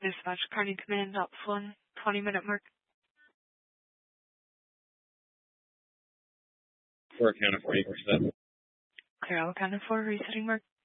Dispatch, Kearney Command, Ops 1, 20-minute mark. We're accounted for, 8%. Clear, all accounted for, resetting mark.